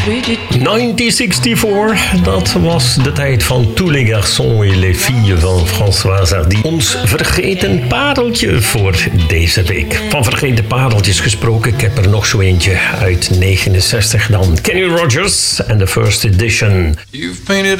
1964, dat was de tijd van Tous les garçons et les filles van Françoise Hardy. Ons vergeten pareltje voor deze week. Van vergeten pareltjes gesproken, ik heb er nog zo eentje uit 69 dan. Kenny Rogers en the First Edition. You've painted